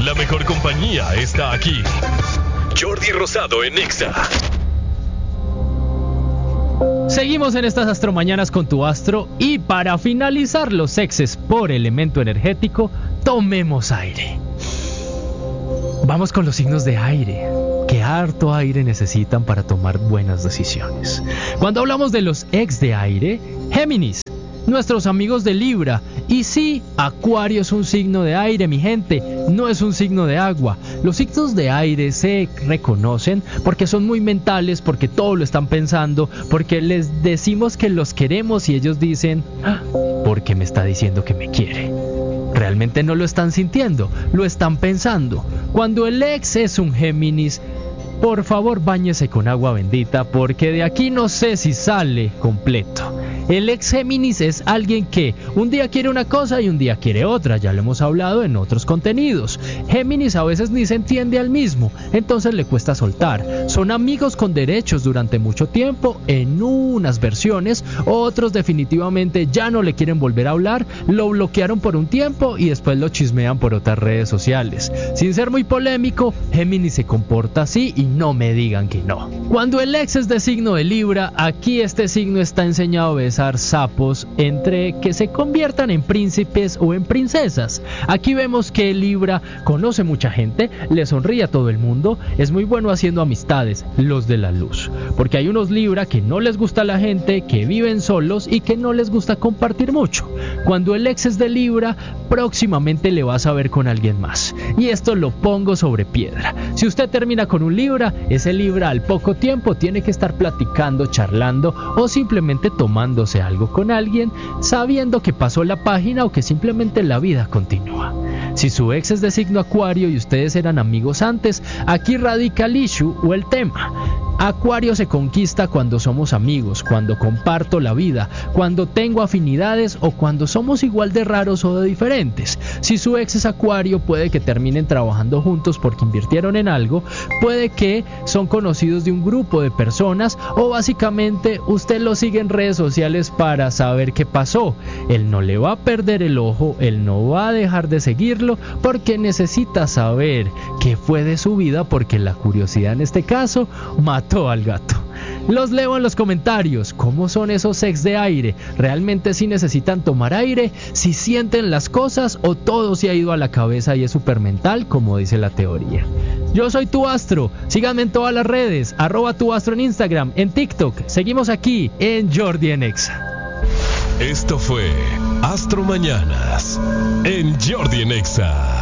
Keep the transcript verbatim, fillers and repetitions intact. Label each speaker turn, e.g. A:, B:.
A: La mejor compañía está aquí. Jordi Rosado en Exa.
B: Seguimos en estas astromañanas con tu astro y para finalizar los exes por elemento energético, tomemos aire. Vamos con los signos de aire. Qué harto aire necesitan para tomar buenas decisiones. Cuando hablamos de los ex de aire, Géminis, nuestros amigos de Libra. Y sí, Acuario es un signo de aire, mi gente, no es un signo de agua. Los signos de aire se reconocen porque son muy mentales, porque todo lo están pensando, porque les decimos que los queremos y ellos dicen, ah, porque me está diciendo que me quiere. Realmente no lo están sintiendo, lo están pensando. Cuando el ex es un Géminis, por favor báñese con agua bendita porque de aquí no sé si sale completo. El ex Géminis es alguien que un día quiere una cosa y un día quiere otra, ya lo hemos hablado en otros contenidos. Géminis a veces ni se entiende al mismo, entonces le cuesta soltar. Son amigos con derechos durante mucho tiempo en unas versiones, otros definitivamente ya no le quieren volver a hablar, lo bloquearon por un tiempo y después lo chismean por otras redes sociales. Sin ser muy polémico, Géminis se comporta así y no me digan que no. Cuando el ex es de signo de Libra, aquí este signo está enseñado a besar sapos entre que se conviertan en príncipes o en princesas. Aquí vemos que Libra conoce mucha gente, le sonríe a todo el mundo, es muy bueno haciendo amistades, los de la luz. Porque hay unos Libra que no les gusta la gente, que viven solos y que no les gusta compartir mucho. Cuando el ex es de Libra, próximamente le vas a ver con alguien más. Y esto lo pongo sobre piedra. Si usted termina con un Libra, ese Libra al poco tiempo tiene que estar platicando, charlando o simplemente tomando algo con alguien, sabiendo que pasó la página o que simplemente la vida continúa. Si su ex es de signo Acuario y ustedes eran amigos antes, aquí radica el issue o el tema. Acuario se conquista cuando somos amigos, cuando comparto la vida, cuando tengo afinidades o cuando somos igual de raros o de diferentes. Si su ex es Acuario, puede que terminen trabajando juntos porque invirtieron en algo, puede que son conocidos de un grupo de personas o básicamente usted lo sigue en redes sociales para saber qué pasó. Él no le va a perder el ojo, él no va a dejar de seguirlo porque necesita saber qué fue de su vida porque la curiosidad en este caso mató al gato. Los leo en los comentarios. ¿Cómo son esos ex de aire? ¿Realmente sí necesitan tomar aire? ¿Si sienten las cosas o todo se ha ido a la cabeza y es súper mental, como dice la teoría? Yo soy tu astro. Síganme en todas las redes. Arroba tu astro en Instagram, en TikTok. Seguimos aquí en Jordi en Exa.
A: Esto fue Astro Mañanas en Jordi en Exa.